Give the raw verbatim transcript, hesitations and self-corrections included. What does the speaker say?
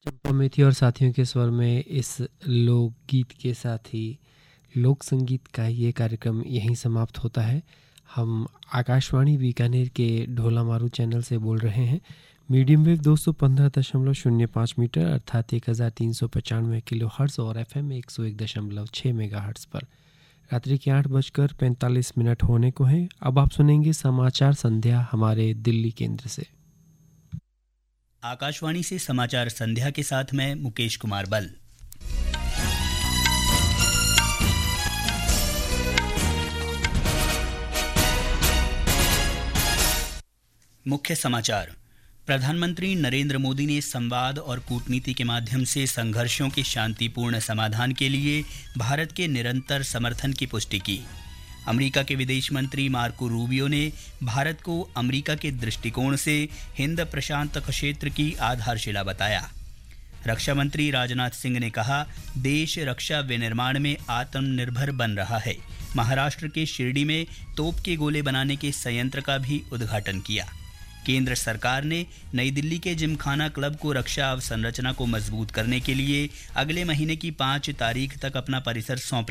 मेथी और साथियों के स्वर में इस लोकगीत के साथ ही लोक संगीत का ये कार्यक्रम यहीं समाप्त होता है। हम आकाशवाणी बीकानेर के ढोला मारू चैनल से बोल रहे हैं। मीडियम वेव दो सौ पंद्रह दशमलव शून्य पाँच मीटर अर्थात एक हज़ार तीन सौ पचानवे किलो हर्ट्स और एफ एम एक सौ एक दशमलव छः मेगा हर्ट्स पर रात्रि के आठ बजकर पैंतालीस मिनट होने को हैं। अब आप सुनेंगे समाचार संध्या हमारे दिल्ली केंद्र से। आकाशवाणी से समाचार संध्या के साथ मैं मुकेश कुमार बल। मुख्य समाचार। प्रधानमंत्री नरेंद्र मोदी ने संवाद और कूटनीति के माध्यम से संघर्षों के शांतिपूर्ण समाधान के लिए भारत के निरंतर समर्थन की पुष्टि की। अमेरिका के विदेश मंत्री मार्को रूबियो ने भारत को अमेरिका के दृष्टिकोण से हिंद प्रशांत क्षेत्र की आधारशिला बताया। रक्षा मंत्री राजनाथ सिंह ने कहा, देश रक्षा विनिर्माण में आत्मनिर्भर बन रहा है। महाराष्ट्र के शिरडी में तोप के गोले बनाने के संयंत्र का भी उद्घाटन किया। केंद्र सरकार ने नई दिल्ली के जिमखाना क्लब को रक्षा अवसंरचना को मजबूत करने के लिए अगले महीने की पाँच तारीख तक अपना परिसर सौंपने